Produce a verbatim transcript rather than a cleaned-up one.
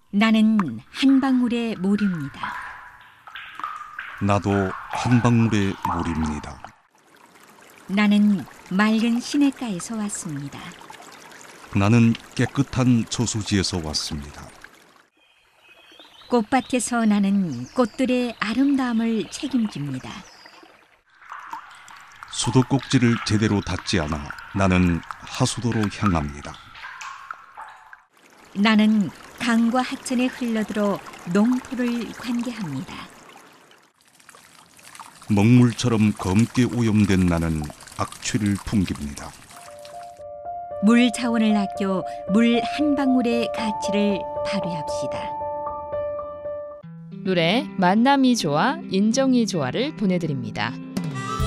나는 한 방울의 물입니다. 나도 한 방울의 물입니다. 나는 맑은 시냇가에서 왔습니다. 나는 깨끗한 저수지에서 왔습니다. 꽃밭에서 나는 꽃들의 아름다움을 책임집니다. 수도꼭지를 제대로 닫지 않아 나는 하수도로 향합니다. 나는 강과 하천에 흘러들어 농토를 관계합니다. 먹물처럼 검게 오염된 나는 악취를 풍깁니다. 물 자원을 아껴 물 한 방울의 가치를 발휘합시다. 노래 만남이 좋아 인정이 좋아를 보내드립니다.